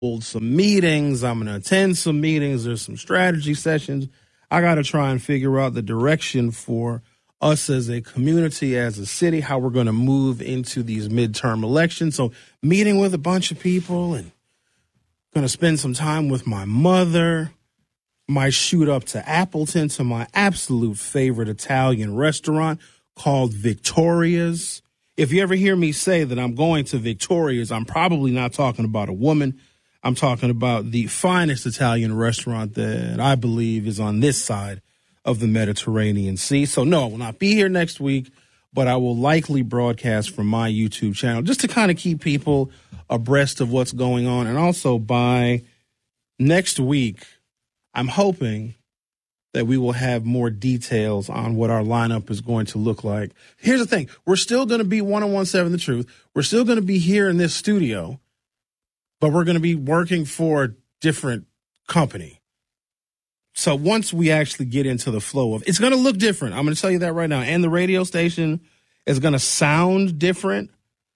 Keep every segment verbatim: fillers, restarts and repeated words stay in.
hold some meetings. I'm going to attend some meetings. There's some strategy sessions. I got to try and figure out the direction for us as a community, as a city, how we're going to move into these midterm elections. So meeting with a bunch of people and going to spend some time with my mother. Might shoot up to Appleton to my absolute favorite Italian restaurant called Victoria's. If you ever hear me say that I'm going to Victoria's, I'm probably not talking about a woman. I'm talking about the finest Italian restaurant that I believe is on this side of the Mediterranean Sea. So, no, I will not be here next week, but I will likely broadcast from my YouTube channel just to kind of keep people abreast of what's going on. And also by next week, I'm hoping that we will have more details on what our lineup is going to look like. Here's the thing. We're still going to be one oh one seven The Truth. We're still going to be here in this studio, but we're going to be working for a different company. So once we actually get into the flow of, it's going to look different. I'm going to tell you that right now. And the radio station is going to sound different.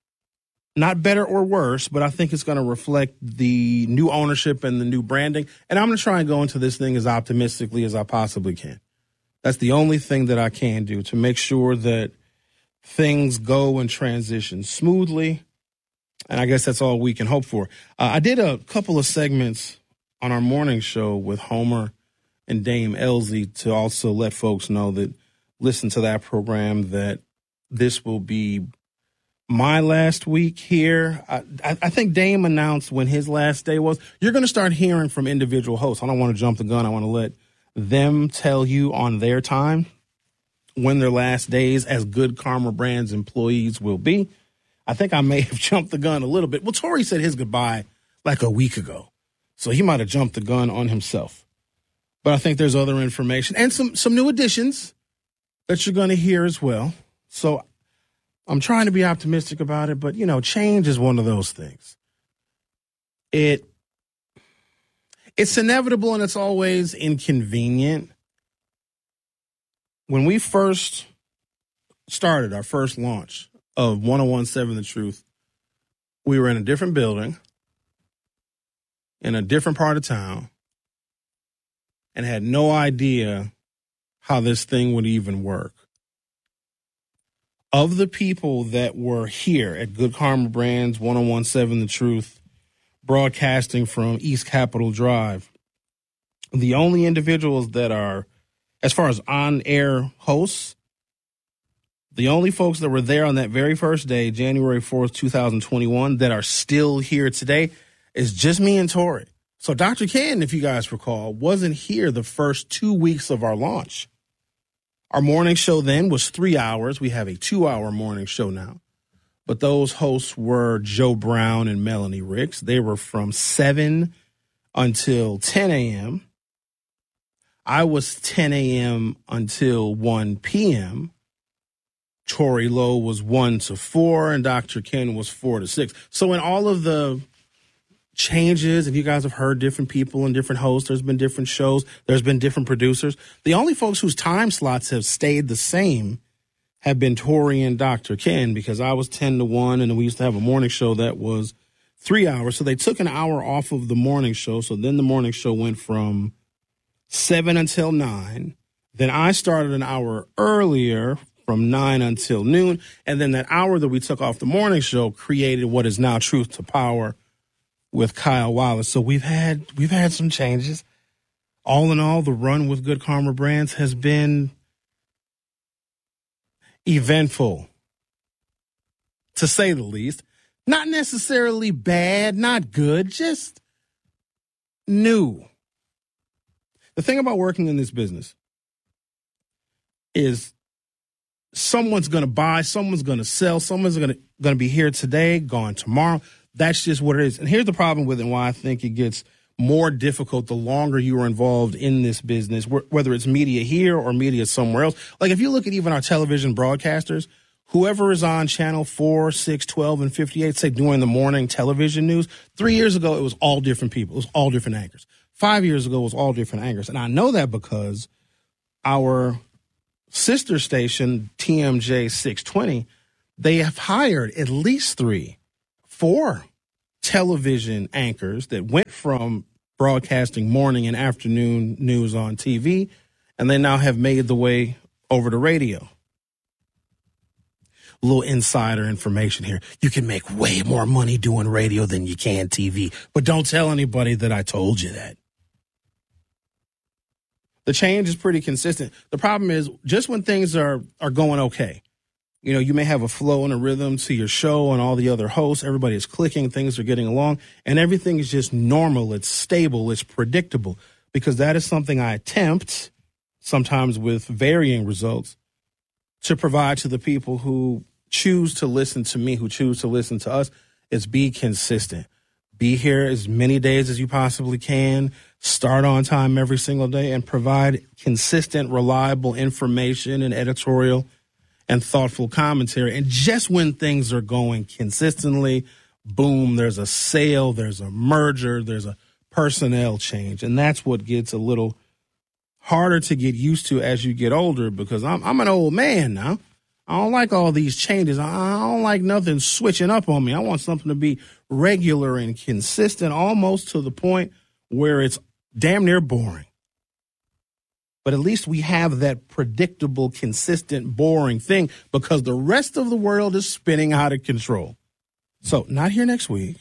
Not better or worse, but I think it's going to reflect the new ownership and the new branding. And I'm going to try and go into this thing as optimistically as I possibly can. That's the only thing that I can do to make sure that things go and transition smoothly. And I guess that's all we can hope for. Uh, I did a couple of segments on our morning show with Homer and Dame Elsie to also let folks know that listen to that program, that this will be my last week here. I, I think Dame announced when his last day was. You're going to start hearing from individual hosts. I don't want to jump the gun. I want to let them tell you on their time when their last days as Good Karma Brands employees will be. I think I may have jumped the gun a little bit. Well, Tori said his goodbye like a week ago, so he might have jumped the gun on himself. But I think there's other information and some, some new additions that you're going to hear as well. So I'm trying to be optimistic about it, but, you know, change is one of those things. It It's inevitable and it's always inconvenient. When we first started our first launch of one oh one seven The Truth, we were in a different building, in a different part of town, and had no idea how this thing would even work. Of the people that were here at Good Karma Brands, one oh one seven The Truth, broadcasting from East Capitol Drive, the only individuals that are, as far as on-air hosts, the only folks that were there on that very first day, January fourth, twenty twenty-one, that are still here today is just me and Tori. So Doctor Ken, if you guys recall, wasn't here the first two weeks of our launch. Our morning show then was three hours. We have a two-hour morning show now. But those hosts were Joe Brown and Melanie Ricks. They were from seven until ten a.m. I was ten a.m. until one p.m. Tori Lowe was one to four, and Doctor Ken was four to six. So in all of the changes, and you guys have heard different people and different hosts, there's been different shows, there's been different producers. The only folks whose time slots have stayed the same have been Tori and Doctor Ken, because I was ten to one, and we used to have a morning show that was three hours. So they took an hour off of the morning show. So then the morning show went from seven until nine. Then I started an hour earlier from nine until noon. And then that hour that we took off the morning show created what is now Truth to Power with Kyle Wallace. So we've had we've had some changes. All in all, the run with Good Karma Brands has been eventful, to say the least. Not necessarily bad, not good, just new. The thing about working in this business is someone's going to buy, someone's going to sell, someone's going to going to be here today, gone tomorrow. That's just what it is. And here's the problem with it, and why I think it gets more difficult the longer you are involved in this business, wh- whether it's media here or media somewhere else. Like if you look at even our television broadcasters, whoever is on channel four, six, twelve, and fifty-eight, say during the morning television news, three years ago, it was all different people. It was all different anchors. Five years ago, it was all different anchors. And I know that because our sister station, T M J six twenty, they have hired at least three, four television anchors that went from broadcasting morning and afternoon news on T V, and they now have made the way over to radio. A little insider information here. You can make way more money doing radio than you can T V, but don't tell anybody that I told you that. The change is pretty consistent. The problem is just when things are, are going okay, you know, you may have a flow and a rhythm to your show and all the other hosts. Everybody is clicking. Things are getting along and everything is just normal. It's stable. It's predictable because that is something I attempt, sometimes with varying results, to provide to the people who choose to listen to me, who choose to listen to us, is be consistent. Be here as many days as you possibly can. Start on time every single day and provide consistent, reliable information and editorial and thoughtful commentary. And just when things are going consistently, boom, there's a sale, there's a merger, there's a personnel change. And that's what gets a little harder to get used to as you get older because I'm, I'm an old man now. I don't like all these changes. I don't like nothing switching up on me. I want something to be regular and consistent, almost to the point where it's damn near boring. But at least we have that predictable, consistent, boring thing because the rest of the world is spinning out of control. So not here next week.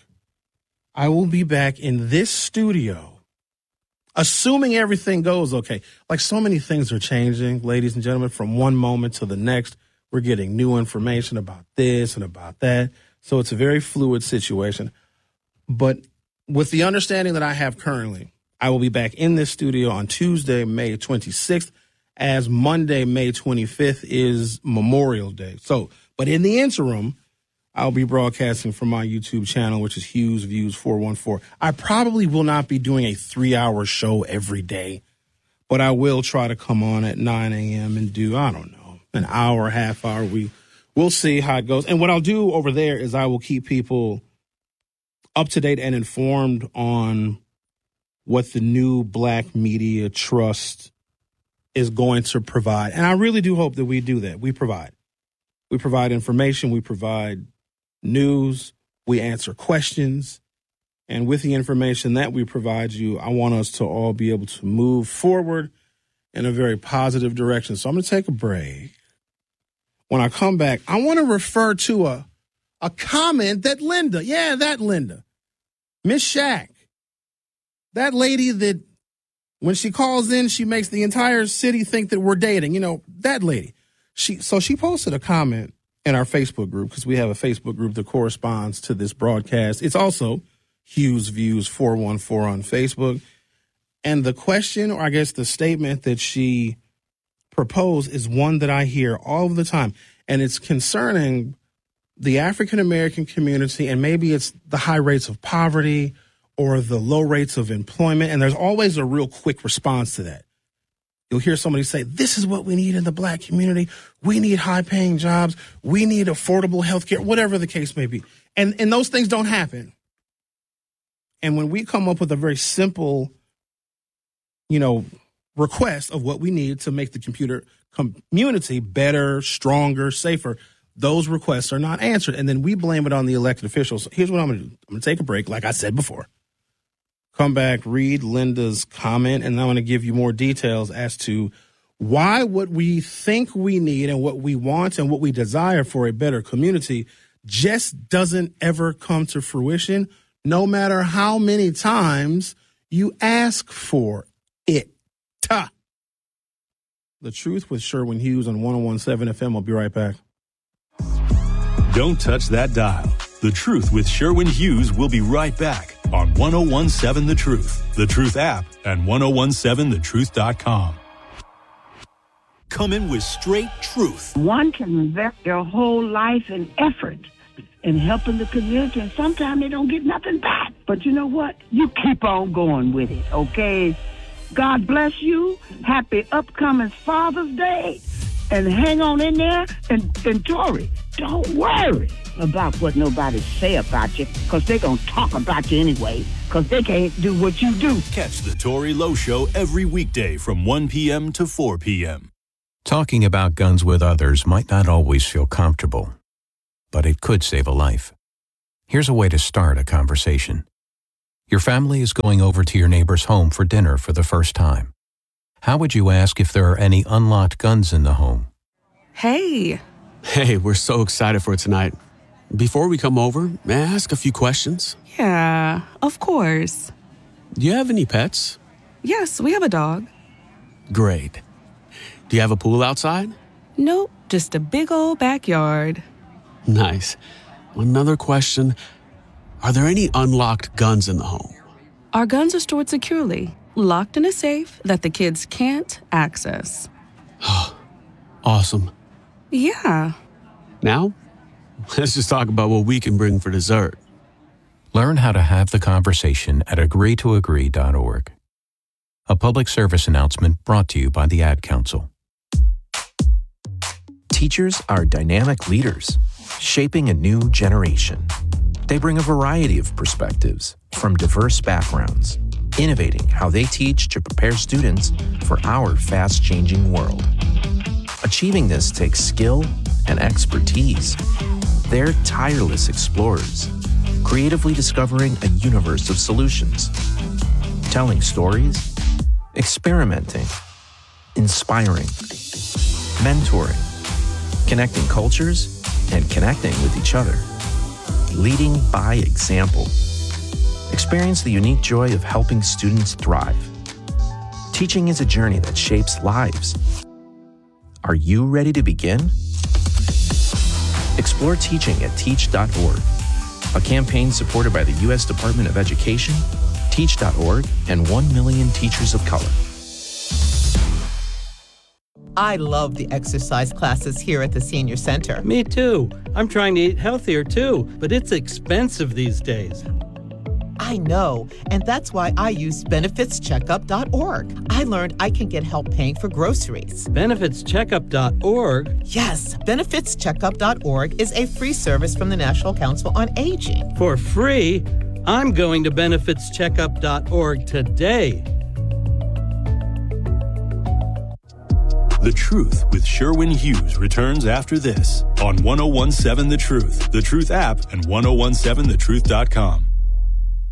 I will be back in this studio, assuming everything goes okay. Like so many things are changing, ladies and gentlemen, from one moment to the next. We're getting new information about this and about that. So it's a very fluid situation. But with the understanding that I have currently, I will be back in this studio on Tuesday, May twenty-sixth, as Monday, May twenty-fifth is Memorial Day. So, but in the interim, I'll be broadcasting from my YouTube channel, which is Hughes Views four one four. I probably will not be doing a three-hour show every day, but I will try to come on at nine a.m. and do, I don't know, an hour, half hour. We, we'll see how it goes. And what I'll do over there is I will keep people up to date and informed on what the new Black Media Trust is going to provide. And I really do hope that we do that. We provide. We provide information. We provide news. We answer questions. And with the information that we provide you, I want us to all be able to move forward in a very positive direction. So I'm going to take a break. When I come back, I want to refer to a, a comment that Linda, yeah, that Linda, Miss Shack, that lady that when she calls in, she makes the entire city think that we're dating. You know, that lady. She So she posted a comment in our Facebook group because we have a Facebook group that corresponds to this broadcast. It's also Hughes Views four one four on Facebook. And the question, or I guess the statement that she proposed is one that I hear all the time. And it's concerning the African-American community, and maybe it's the high rates of poverty or the low rates of employment. And there's always a real quick response to that. You'll hear somebody say, this is what we need in the Black community. We need high-paying jobs. We need affordable health care, whatever the case may be. And, and those things don't happen. And when we come up with a very simple, you know, request of what we need to make the computer community better, stronger, safer, those requests are not answered. And then we blame it on the elected officials. So here's what I'm going to do. I'm going to take a break, like I said before. Come back, read Linda's comment, and I'm going to give you more details as to why what we think we need and what we want and what we desire for a better community just doesn't ever come to fruition, no matter how many times you ask for it. Ta. The Truth with Sherwin Hughes on one oh one point seven F M. I'll be right back. Don't touch that dial. The Truth with Sherwin Hughes will be right back on one oh one point seven The Truth, The Truth app, and ten seventeen the truth dot com. Come in with straight truth. One can invest their whole life and effort in helping the community, and sometimes they don't get nothing back. But you know what? You keep on going with it, okay? God bless you. Happy upcoming Father's Day. And hang on in there and enjoy it. Don't worry about what nobody say about you, because they're going to talk about you anyway, because they can't do what you do. Catch the Tori Lowe Show every weekday from one p.m. to four p.m. Talking about guns with others might not always feel comfortable, but it could save a life. Here's a way to start a conversation. Your family is going over to your neighbor's home for dinner for the first time. How would you ask if there are any unlocked guns in the home? Hey. Hey, we're so excited for tonight. Before we come over, may I ask a few questions? Yeah, of course. Do you have any pets? Yes, we have a dog. Great. Do you have a pool outside? Nope, just a big old backyard. Nice. Another question. Are there any unlocked guns in the home? Our guns are stored securely, locked in a safe that the kids can't access. Awesome. Yeah. Now, let's just talk about what we can bring for dessert. Learn how to have the conversation at agree to agree dot org. A public service announcement brought to you by the Ad Council. Teachers are dynamic leaders, shaping a new generation. They bring a variety of perspectives from diverse backgrounds, innovating how they teach to prepare students for our fast-changing world. Achieving this takes skill and expertise. They're tireless explorers, creatively discovering a universe of solutions, telling stories, experimenting, inspiring, mentoring, connecting cultures, and connecting with each other. Leading by example. Experience the unique joy of helping students thrive. Teaching is a journey that shapes lives. Are you ready to begin? Explore teaching at teach dot org, a campaign supported by the U S Department of Education, teach dot org, and one million teachers of color. I love the exercise classes here at the Senior Center. Me too. I'm trying to eat healthier too, but it's expensive these days. I know, and that's why I use benefits checkup dot org. I learned I can get help paying for groceries. benefits checkup dot org? Yes, benefits checkup dot org is a free service from the National Council on Aging. For free? I'm going to benefits checkup dot org today. The Truth with Sherwin Hughes returns after this on ten seventeen The Truth, The Truth app, and ten seventeen the truth dot com.